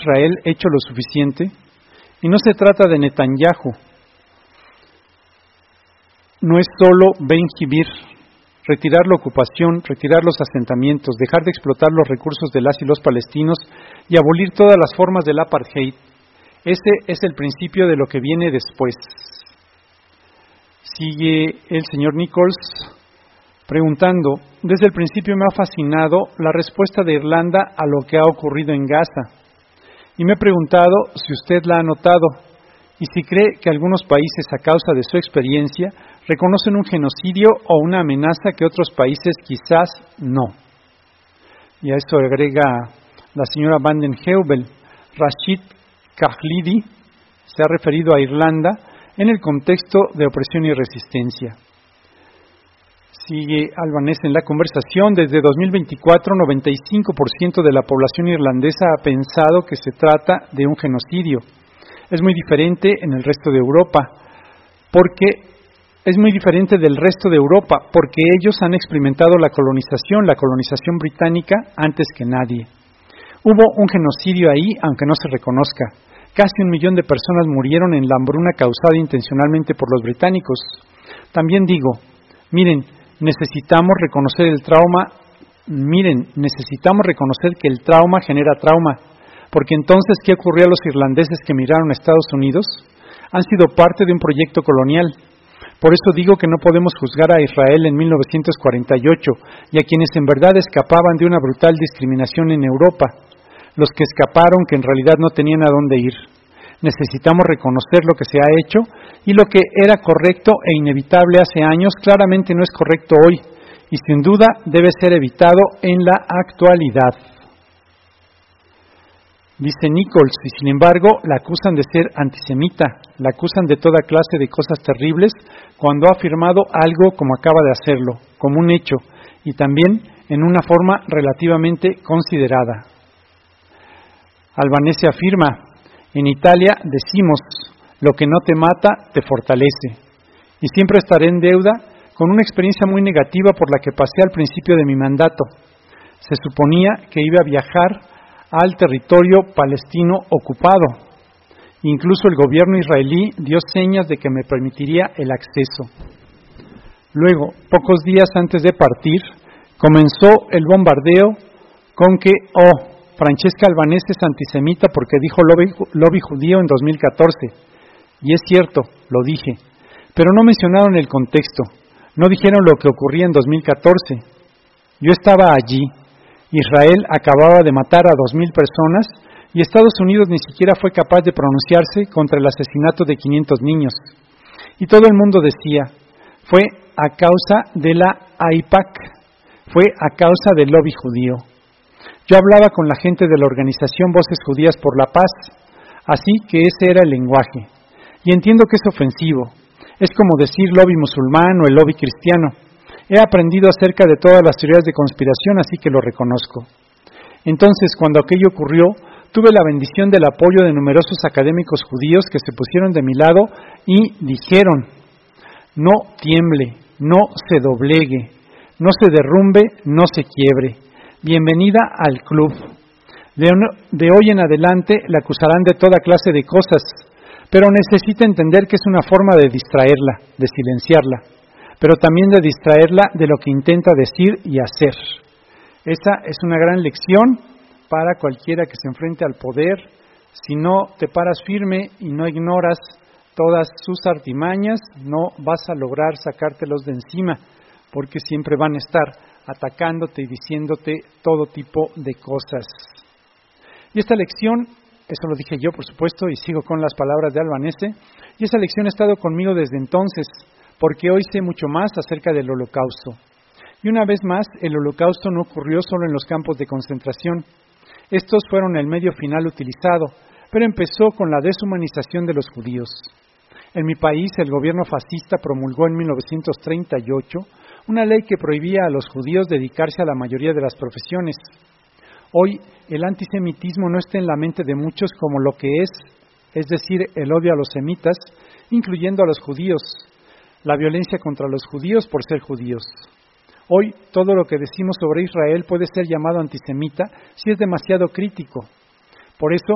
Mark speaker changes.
Speaker 1: Israel hecho lo suficiente? Y no se trata de Netanyahu. No es solo Ben-Gvir, retirar la ocupación, retirar los asentamientos, dejar de explotar los recursos de las y los palestinos y abolir todas las formas del apartheid. Ese es el principio de lo que viene después. Sigue el señor Nichols preguntando, desde el principio me ha fascinado la respuesta de Irlanda a lo que ha ocurrido en Gaza. Y me he preguntado si usted la ha notado y si cree que algunos países, a causa de su experiencia, reconocen un genocidio o una amenaza que otros países quizás no. Y a esto agrega la señora Van den Heuvel. Rashid Khalidi se ha referido a Irlanda en el contexto de opresión y resistencia. Sigue Albanese en la conversación. Desde 2024, 95% de la población irlandesa ha pensado que se trata de un genocidio. Es muy diferente en el resto de Europa, porque ellos han experimentado la colonización británica antes que nadie. Hubo un genocidio ahí, aunque no se reconozca. Casi 1 millón de personas murieron en la hambruna causada intencionalmente por los británicos. También digo, necesitamos reconocer que el trauma genera trauma, porque entonces, ¿qué ocurrió a los irlandeses que emigraron a Estados Unidos? Han sido parte de un proyecto colonial. Por eso digo que no podemos juzgar a Israel en 1948 y a quienes en verdad escapaban de una brutal discriminación en Europa, los que escaparon que en realidad no tenían a dónde ir. Necesitamos reconocer lo que se ha hecho y lo que era correcto e inevitable hace años claramente no es correcto hoy y sin duda debe ser evitado en la actualidad. Dice Nichols, y sin embargo la acusan de ser antisemita, la acusan de toda clase de cosas terribles cuando ha afirmado algo como acaba de hacerlo, como un hecho, y también en una forma relativamente considerada. Albanese afirma, en Italia decimos, lo que no te mata te fortalece, y siempre estaré en deuda con una experiencia muy negativa por la que pasé al principio de mi mandato. Se suponía que iba a viajar al territorio palestino ocupado. Incluso el gobierno israelí dio señas de que me permitiría el acceso. Luego, pocos días antes de partir, comenzó el bombardeo con que, Francesca Albanese es antisemita porque dijo lobby judío en 2014. Y es cierto, lo dije. Pero no mencionaron el contexto. No dijeron lo que ocurría en 2014. Yo estaba allí. Israel acababa de matar a 2,000 personas y Estados Unidos ni siquiera fue capaz de pronunciarse contra el asesinato de 500 niños. Y todo el mundo decía, fue a causa de la AIPAC, fue a causa del lobby judío. Yo hablaba con la gente de la organización Voces Judías por la Paz, así que ese era el lenguaje. Y entiendo que es ofensivo, es como decir lobby musulmán o el lobby cristiano. He aprendido acerca de todas las teorías de conspiración, así que lo reconozco. Entonces, cuando aquello ocurrió, tuve la bendición del apoyo de numerosos académicos judíos que se pusieron de mi lado y dijeron, no tiemble, no se doblegue, no se derrumbe, no se quiebre. Bienvenida al club. De hoy en adelante la acusarán de toda clase de cosas, pero necesita entender que es una forma de distraerla, de silenciarla, pero también de distraerla de lo que intenta decir y hacer. Esa es una gran lección para cualquiera que se enfrente al poder. Si no te paras firme y no ignoras todas sus artimañas, no vas a lograr sacártelos de encima, porque siempre van a estar atacándote y diciéndote todo tipo de cosas. Y esta lección, eso lo dije yo por supuesto, y sigo con las palabras de Albanese, y esa lección ha estado conmigo desde entonces, porque hoy sé mucho más acerca del Holocausto. Y una vez más, el Holocausto no ocurrió solo en los campos de concentración. Estos fueron el medio final utilizado, pero empezó con la deshumanización de los judíos. En mi país, el gobierno fascista promulgó en 1938 una ley que prohibía a los judíos dedicarse a la mayoría de las profesiones. Hoy, el antisemitismo no está en la mente de muchos como lo que es decir, el odio a los semitas, incluyendo a los judíos, la violencia contra los judíos por ser judíos. Hoy, todo lo que decimos sobre Israel puede ser llamado antisemita si es demasiado crítico. Por eso,